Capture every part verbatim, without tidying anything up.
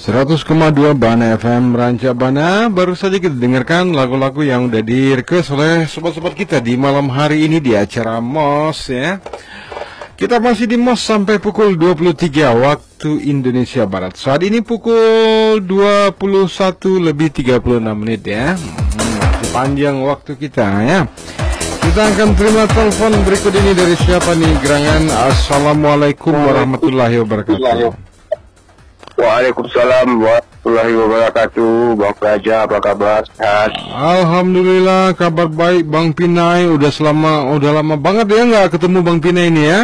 seratus koma dua Bana F M Ranca Bana. Baru saja kita dengarkan lagu-lagu yang udah di request oleh sobat-sobat kita di malam hari ini di acara M O S ya. Kita masih di M O S sampai pukul dua puluh tiga waktu Indonesia Barat. Saat ini pukul dua puluh satu lebih tiga puluh enam menit ya. Hmm, masih panjang waktu kita ya. Kita akan terima telepon berikut ini dari siapa nih gerangan. Assalamualaikum warahmatullahi wabarakatuh. Waalaikumsalam warahmatullahi wabarakatuh. Bang Praja, apa kabar? Sehat? Alhamdulillah, kabar baik Bang Pinai. Udah selama, udah lama banget ya nggak ketemu Bang Pinai ini ya.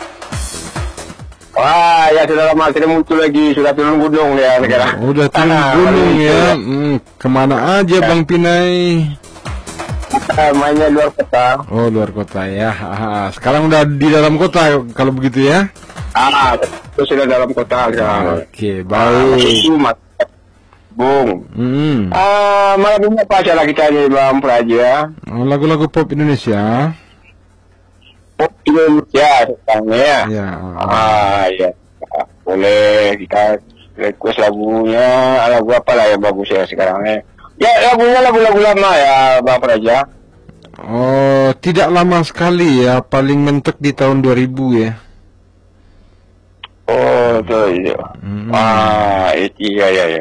Wah, ya sudah lama tidak muncul lagi. Sudah turun gunung ya sekarang. Udah turun gunung ya. Hmm, kemana aja Bang Pinai? Mainnya luar kota. Oh, luar kota ya. Aha, sekarang udah di dalam kota kalau begitu ya. Ah, itu sudah dalam kota sekarang. Oke, baik. Ah, Bung. Hmm. Ah, malam ini apa acara kita nih Bang Praja? Oh, lagu-lagu pop Indonesia. Pop Indonesia sekarang ya. Ya. Ah, ya. Boleh kita request lagunya, lagu apa lah yang bagus ya sekarang ya. Ya, lagunya lagu-lagu lama ya Bang Praja. Oh, tidak lama sekali ya, paling mentok di tahun dua ribu ya. Oh, itu, itu. Hmm. Ah, itu, iya, iya, iya.